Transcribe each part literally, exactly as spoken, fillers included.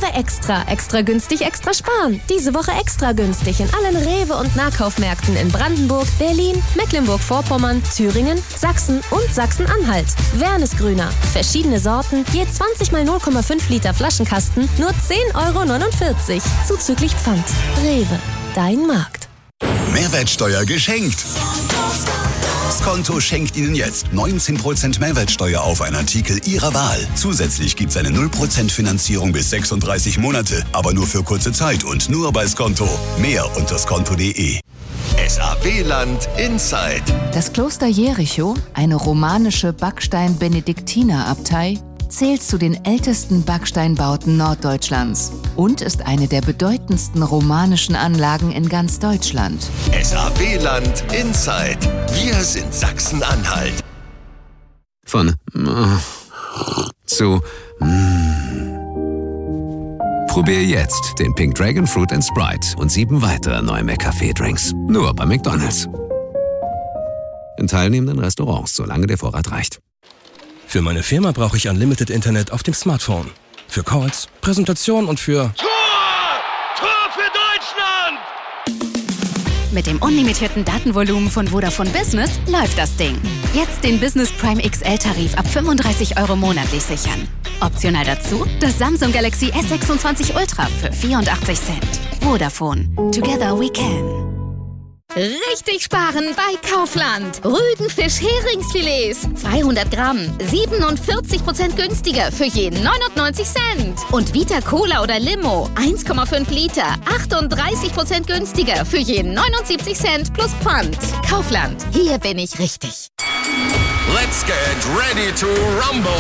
Extra. Extra günstig, extra sparen. Diese Woche extra günstig in allen Rewe- und Nahkaufmärkten in Brandenburg, Berlin, Mecklenburg-Vorpommern, Thüringen, Sachsen und Sachsen-Anhalt. Wernesgrüner. Verschiedene Sorten, je zwanzig mal null Komma fünf Liter Flaschenkasten, nur zehn Euro neunundvierzig. Zuzüglich Pfand. Rewe. Dein Markt. Mehrwertsteuer geschenkt. Skonto schenkt Ihnen jetzt neunzehn Prozent Mehrwertsteuer auf einen Artikel Ihrer Wahl. Zusätzlich gibt es eine null Prozent Finanzierung bis sechsunddreißig Monate, aber nur für kurze Zeit und nur bei Skonto. Mehr unter skonto punkt de. S A W-Land Inside. Das Kloster Jericho, eine romanische Backstein-Benediktinerabtei, zählt zu den ältesten Backsteinbauten Norddeutschlands und ist eine der bedeutendsten romanischen Anlagen in ganz Deutschland. S A W-Land Inside. Wir sind Sachsen-Anhalt. Von äh, zu mm. Probier jetzt den Pink Dragon Fruit and Sprite und sieben weitere neue McCafé-Drinks. Nur bei McDonald's. In teilnehmenden Restaurants, solange der Vorrat reicht. Für meine Firma brauche ich Unlimited Internet auf dem Smartphone. Für Calls, Präsentation und für... Tor! Tor für Deutschland! Mit dem unlimitierten Datenvolumen von Vodafone Business läuft das Ding. Jetzt den Business Prime X L-Tarif ab fünfunddreißig Euro monatlich sichern. Optional dazu das Samsung Galaxy S sechsundzwanzig Ultra für vierundachtzig Cent. Vodafone. Together we can. Richtig sparen bei Kaufland. Rügenfisch Heringsfilets. zweihundert Gramm. siebenundvierzig Prozent günstiger für jeden neunundneunzig Cent. Und Vita Cola oder Limo. eins Komma fünf Liter. achtunddreißig Prozent günstiger für jeden neunundsiebzig Cent plus Pfand. Kaufland. Hier bin ich richtig. Let's get ready to rumble.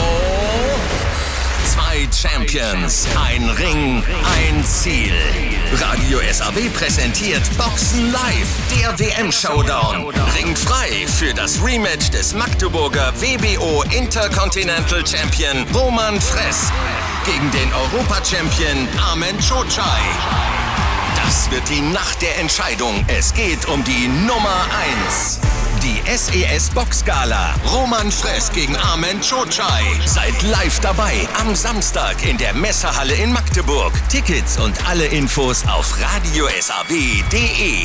Zwei Champions, ein Ring, ein Ziel. Radio S A W präsentiert Boxen Live, der W M-Showdown. Ringt frei für das Rematch des Magdeburger W B O Intercontinental Champion Roman Fress gegen den Europa-Champion Armen Cocai. Das wird die Nacht der Entscheidung. Es geht um die Nummer eins. Die S E S Boxgala. Roman Fress gegen Armen Cocai. Seid live dabei am Samstag in der Messehalle in Magdeburg. Tickets und alle Infos auf radio s a w punkt de.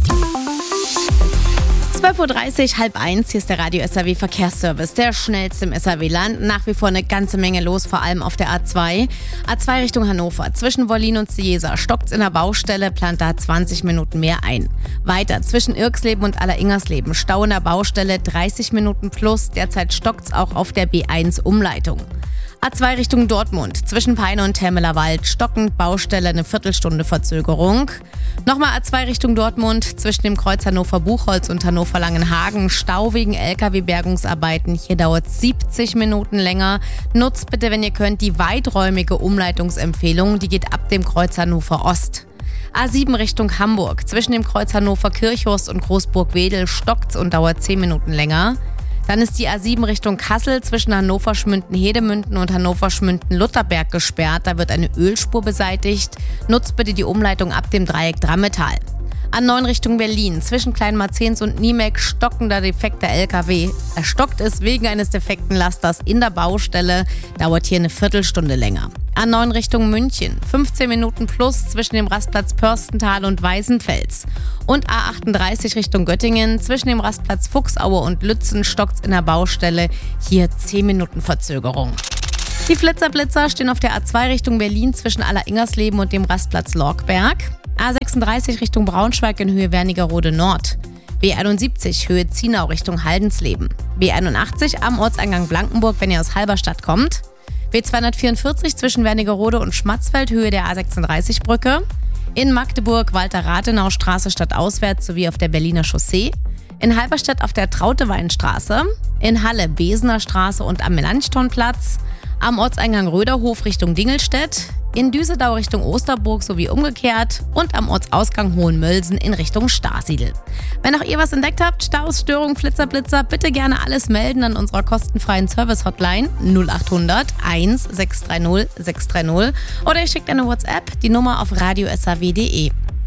zwölf Uhr dreißig, halb eins, hier ist der Radio S A W Verkehrsservice, der schnellste im S A W-Land. Nach wie vor eine ganze Menge los, vor allem auf der A zwei. A zwei Richtung Hannover, zwischen Wollin und Ciesa, stockt's in der Baustelle, plant da zwanzig Minuten mehr ein. Weiter, zwischen Irksleben und Alleringers-Leben, Stau in der Baustelle, dreißig Minuten plus, derzeit stockt's auch auf der B eins Umleitung. A zwei Richtung Dortmund, zwischen Peine und Temmelerwald, stockend, Baustelle, eine Viertelstunde Verzögerung. Nochmal A zwei Richtung Dortmund, zwischen dem Kreuz Hannover-Buchholz und Hannover-Langenhagen, Stau wegen L K W-Bergungsarbeiten. Hier dauert es siebzig Minuten länger. Nutzt bitte, wenn ihr könnt, die weiträumige Umleitungsempfehlung, die geht ab dem Kreuz Hannover Ost. A sieben Richtung Hamburg, zwischen dem Kreuz Hannover-Kirchhorst und Großburg-Wedel, stockt's und dauert zehn Minuten länger. Dann ist die A sieben Richtung Kassel zwischen Hannover-Schmünden-Hedemünden und Hannover-Schmünden-Lutherberg gesperrt. Da wird eine Ölspur beseitigt. Nutzt bitte die Umleitung ab dem Dreieck Drammetal. A neun Richtung Berlin, zwischen Kleinmarzens und Niemek, stockender defekter L K W. Er stockt es wegen eines defekten Lasters in der Baustelle, dauert hier eine Viertelstunde länger. A neun Richtung München, fünfzehn Minuten plus zwischen dem Rastplatz Pörstental und Weißenfels. Und A achtunddreißig Richtung Göttingen, zwischen dem Rastplatz Fuchsaue und Lützen stockt's in der Baustelle, hier zehn Minuten Verzögerung. Die Flitzer-Blitzer stehen auf der A zwei Richtung Berlin zwischen Alleringersleben und dem Rastplatz Lorkberg. A sechsunddreißig Richtung Braunschweig in Höhe Wernigerode Nord. B einundsiebzig Höhe Zienau Richtung Haldensleben. B einundachtzig am Ortseingang Blankenburg, wenn ihr aus Halberstadt kommt. B zweihundertvierundvierzig zwischen Wernigerode und Schmatzfeld, Höhe der A sechsunddreißig Brücke. In Magdeburg Walter-Rathenau-Straße stadtauswärts sowie auf der Berliner Chaussee. In Halberstadt auf der Traute-Weinstraße. In Halle Besener Straße und am Melanchthonplatz. Am Ortseingang Röderhof Richtung Dingelstedt. In Düsseldau Richtung Osterburg sowie umgekehrt und am Ortsausgang Hohenmölsen in Richtung Starsiedel. Wenn auch ihr was entdeckt habt, Staus, Störung, Flitzer, Blitzer, bitte gerne alles melden an unserer kostenfreien Service-Hotline null achthundert eins sechs drei null sechs drei null oder ihr schickt eine WhatsApp, die Nummer auf radio s a w punkt de.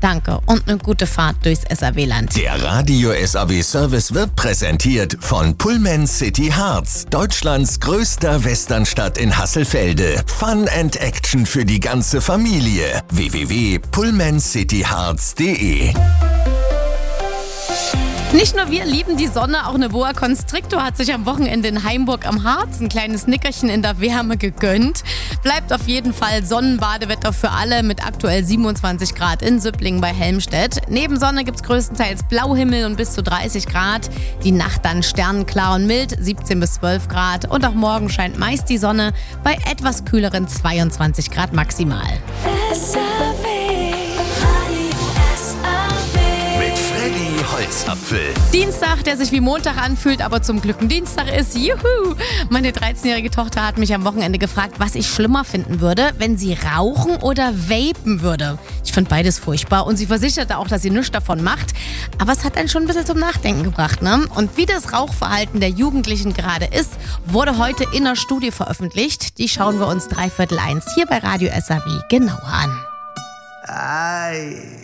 Danke und eine gute Fahrt durchs S R W-Land. Der Radio S A W-Service wird präsentiert von Pullman City Harz, Deutschlands größter Westernstadt in Hasselfelde. Fun and Action für die ganze Familie. w w w punkt pullman city harz punkt d e Nicht nur wir lieben die Sonne, auch eine Boa Constrictor hat sich am Wochenende in Heimburg am Harz ein kleines Nickerchen in der Wärme gegönnt. Bleibt auf jeden Fall Sonnenbadewetter für alle mit aktuell siebenundzwanzig Grad in Süpplingen bei Helmstedt. Neben Sonne gibt es größtenteils Blauhimmel und bis zu dreißig Grad. Die Nacht dann sternenklar und mild, siebzehn bis zwölf Grad. Und auch morgen scheint meist die Sonne bei etwas kühleren zweiundzwanzig Grad maximal. Holzapfel. Dienstag, der sich wie Montag anfühlt, aber zum Glück ein Dienstag ist. Juhu! Meine dreizehnjährige Tochter hat mich am Wochenende gefragt, was ich schlimmer finden würde, wenn sie rauchen oder vapen würde. Ich fand beides furchtbar und sie versicherte auch, dass sie nichts davon macht. Aber es hat einen schon ein bisschen zum Nachdenken gebracht, ne? Und wie das Rauchverhalten der Jugendlichen gerade ist, wurde heute in einer Studie veröffentlicht. Die schauen wir uns dreiviertel eins hier bei Radio S A W genauer an. Ei.